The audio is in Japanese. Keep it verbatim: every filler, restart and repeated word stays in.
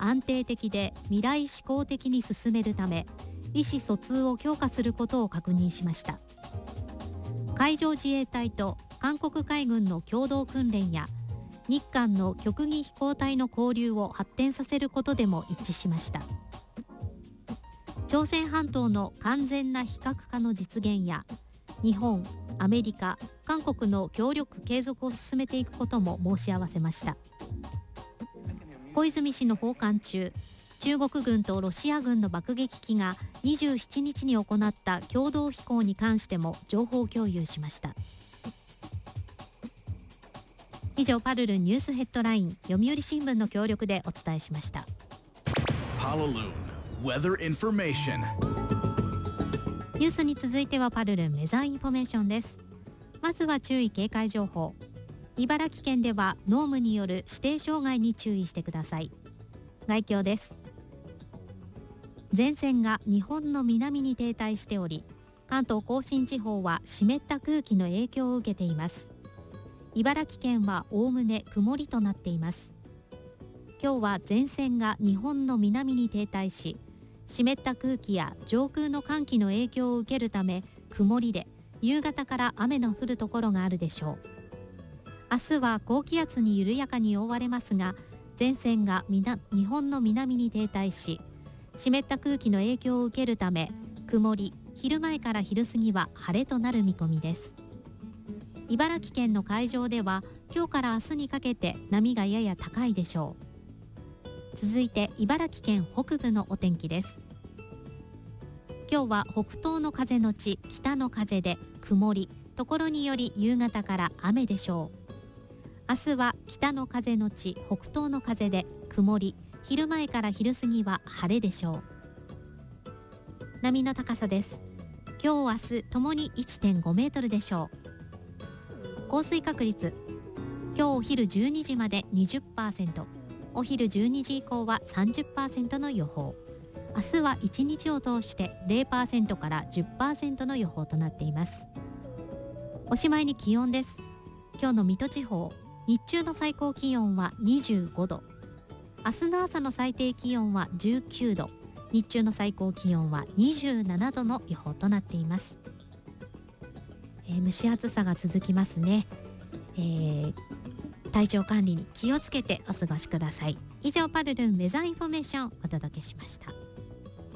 安定的で未来志向的に進めるため、意思疎通を強化することを確認しました。海上自衛隊と韓国海軍の共同訓練や日韓の局技飛行隊の交流を発展させることでも一致しました。朝鮮半島の完全な非核化の実現や日本、アメリカ、韓国の協力継続を進めていくことも申し合わせました。小泉氏の訪韓中、中国軍とロシア軍の爆撃機がにじゅうしちにちに行った共同飛行に関しても情報共有しました。以上、パルルニュースヘッドライン、読売新聞の協力でお伝えしました。 パルルン Weather Information。 ニュースに続いてはパルルンウェザーインフォメーションです。まずは注意警戒情報。茨城県では濃霧による指定障害に注意してください。概況です。前線が日本の南に停滞しており、関東甲信地方は湿った空気の影響を受けています。茨城県はおおむね曇りとなっています。今日は前線が日本の南に停滞し、湿った空気や上空の寒気の影響を受けるため曇りで、夕方から雨の降るところがあるでしょう。明日は高気圧に緩やかに覆われますが、前線が日本の南に停滞し、湿った空気の影響を受けるため曇り、昼前から昼過ぎは晴れとなる見込みです。茨城県の海上では今日から明日にかけて波がやや高いでしょう。続いて茨城県北部のお天気です。今日は北東の風のち北の風で曇り、ところにより夕方から雨でしょう。明日は北の風のち北東の風で曇り、昼前から昼過ぎは晴れでしょう。波の高さです。今日明日ともに いってんご メートルでしょう。降水確率、今日お昼じゅうにじまで にじゅっパーセント、お昼じゅうにじ以降は さんじゅっパーセント の予報。明日はいちにちを通して ゼロパーセント から じゅっパーセント の予報となっています。おしまいに気温です。今日の水戸地方、日中の最高気温はにじゅうごど、明日の朝の最低気温はじゅうきゅうど、日中の最高気温はにじゅうななどの予報となっています。えー、蒸し暑さが続きますね。えー、体調管理に気をつけてお過ごしください。以上、パルルンウェザーインフォメーションお届けしました。